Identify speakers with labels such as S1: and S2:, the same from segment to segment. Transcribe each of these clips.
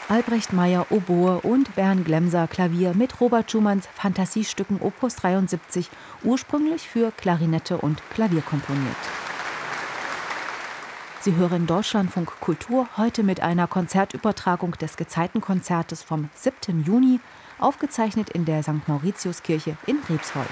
S1: Albrecht Meyer Oboe und Bernd Glemser Klavier mit Robert Schumanns Fantasiestücken Opus 73, ursprünglich für Klarinette und Klavier komponiert. Sie hören Deutschlandfunk Kultur heute mit einer Konzertübertragung des Gezeitenkonzertes vom 7. Juni, aufgezeichnet in der St. Mauritiuskirche in Rebswold.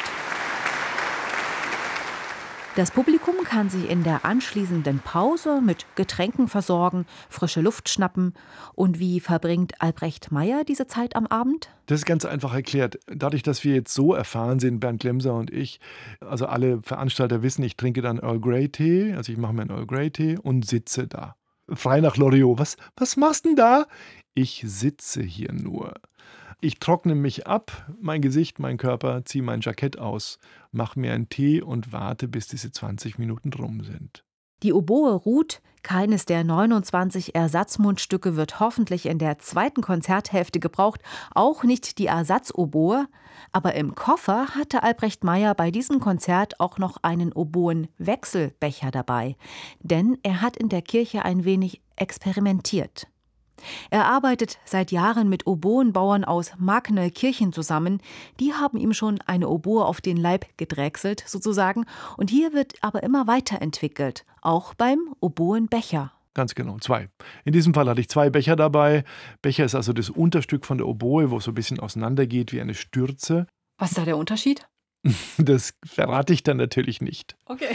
S1: Das Publikum kann sich in der anschließenden Pause mit Getränken versorgen, frische Luft schnappen. Und wie verbringt Albrecht Meyer diese Zeit am Abend?
S2: Das ist ganz einfach erklärt. Dadurch, dass wir jetzt so erfahren sind, Bernd Glemser und ich, also alle Veranstalter wissen, ich trinke dann Earl Grey Tee, also ich mache mir einen Earl Grey Tee und sitze da. Frei nach Loriot. Was machst du denn da? Ich sitze hier nur. Ich trockne mich ab, mein Gesicht, mein Körper, ziehe mein Jackett aus, mache mir einen Tee und warte, bis diese 20 Minuten rum sind.
S1: Die Oboe ruht. Keines der 29 Ersatzmundstücke wird hoffentlich in der zweiten Konzerthälfte gebraucht, auch nicht die Ersatzoboe. Aber im Koffer hatte Albrecht Meyer bei diesem Konzert auch noch einen Oboen-Wechselbecher dabei. Denn er hat in der Kirche ein wenig experimentiert. Er arbeitet seit Jahren mit Oboenbauern aus Markneukirchen zusammen. Die haben ihm schon eine Oboe auf den Leib gedrechselt, sozusagen. Und hier wird aber immer weiterentwickelt, auch beim Oboenbecher.
S2: Ganz genau, 2. In diesem Fall hatte ich 2 Becher dabei. Becher ist also das Unterstück von der Oboe, wo es so ein bisschen auseinandergeht wie eine Stürze.
S1: Was ist da der Unterschied?
S2: Das verrate ich dann natürlich nicht.
S1: Okay.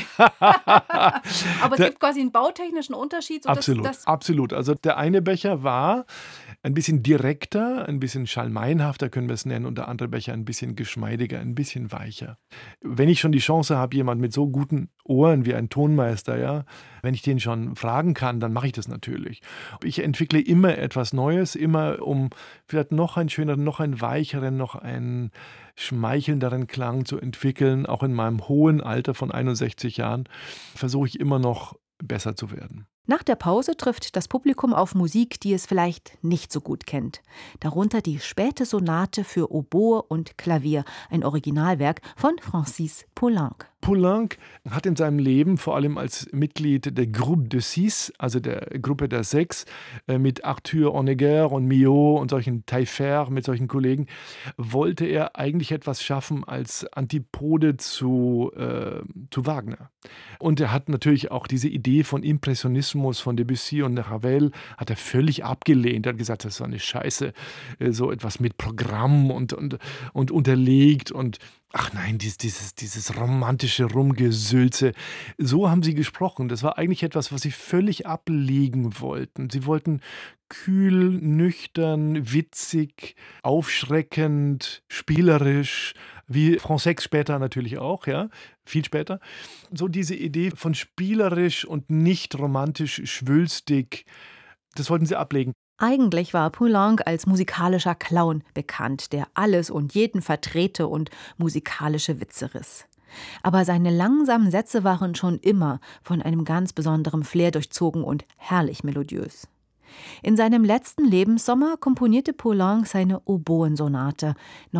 S1: Aber es gibt quasi einen bautechnischen Unterschied. So
S2: Absolut. Also der eine Becher war ein bisschen direkter, ein bisschen schalmeinhafter, können wir es nennen, und der andere Becher ein bisschen geschmeidiger, ein bisschen weicher. Wenn ich schon die Chance habe, jemand mit so guten Ohren wie ein Tonmeister, ja, wenn ich den schon fragen kann, dann mache ich das natürlich. Ich entwickle immer etwas Neues, immer um vielleicht noch einen schöneren, noch einen weicheren, noch einen schmeichelnderen Klang zu entwickeln. Auch in meinem hohen Alter von 61 Jahren versuche ich immer noch besser zu werden.
S1: Nach der Pause trifft das Publikum auf Musik, die es vielleicht nicht so gut kennt. Darunter die späte Sonate für Oboe und Klavier, ein Originalwerk von Francis Poulenc.
S2: Poulenc hat in seinem Leben vor allem als Mitglied der Groupe de Six, also der Gruppe der Sechs, mit Arthur Honegger und Milhaud und solchen Taillefer, mit solchen Kollegen, wollte er eigentlich etwas schaffen als Antipode zu Wagner. Und er hat natürlich auch diese Idee von Impressionismus von Debussy und Ravel hat er völlig abgelehnt. Er hat gesagt, das ist so eine Scheiße, so etwas mit Programm und unterlegt und ach nein, dieses romantische Rumgesülze. So haben sie gesprochen. Das war eigentlich etwas, was sie völlig ablegen wollten. Sie wollten kühl, nüchtern, witzig, aufschreckend, spielerisch, wie Franz später natürlich auch, ja, viel später. So diese Idee von spielerisch und nicht romantisch, schwülstig, das wollten sie ablegen.
S1: Eigentlich war Poulenc als musikalischer Clown bekannt, der alles und jeden verdrehte und musikalische Witze riss. Aber seine langsamen Sätze waren schon immer von einem ganz besonderen Flair durchzogen und herrlich melodiös. In seinem letzten Lebenssommer komponierte Poulenc seine Oboensonate.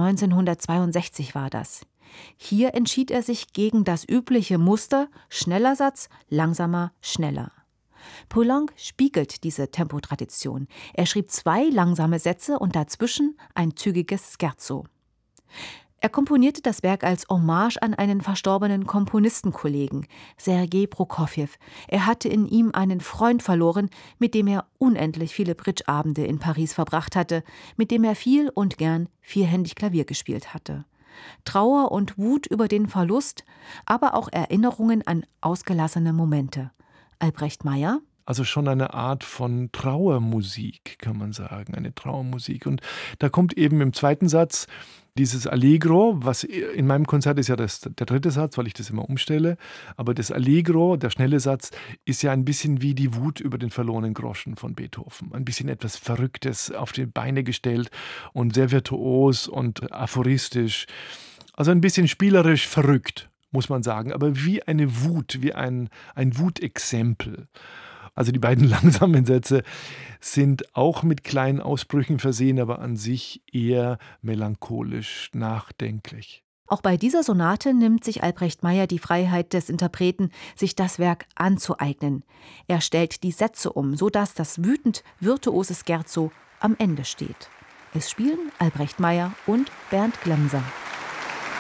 S1: 1962 war das. Hier entschied er sich gegen das übliche Muster: schneller Satz, langsamer, schneller. Poulenc spiegelt diese Tempotradition. Er schrieb 2 langsame Sätze und dazwischen ein zügiges Scherzo. Er komponierte das Werk als Hommage an einen verstorbenen Komponistenkollegen, Sergei Prokofjew. Er hatte in ihm einen Freund verloren, mit dem er unendlich viele Bridgeabende in Paris verbracht hatte, mit dem er viel und gern vierhändig Klavier gespielt hatte. Trauer und Wut über den Verlust, aber auch Erinnerungen an ausgelassene Momente. Albrecht Meyer?
S2: Also schon eine Art von Trauermusik, kann man sagen, eine Trauermusik. Und da kommt eben im zweiten Satz dieses Allegro, was in meinem Konzert ist ja der 3. Satz, weil ich das immer umstelle. Aber das Allegro, der schnelle Satz, ist ja ein bisschen wie die Wut über den verlorenen Groschen von Beethoven. Ein bisschen etwas Verrücktes auf die Beine gestellt und sehr virtuos und aphoristisch. Also ein bisschen spielerisch verrückt, muss man sagen. Aber wie eine Wut, wie ein Wutexempel. Also die beiden langsamen Sätze sind auch mit kleinen Ausbrüchen versehen, aber an sich eher melancholisch, nachdenklich.
S1: Auch bei dieser Sonate nimmt sich Albrecht Meyer die Freiheit des Interpreten, sich das Werk anzueignen. Er stellt die Sätze um, sodass das wütend virtuose Scherzo am Ende steht. Es spielen Albrecht Meyer und Bernd Glemser.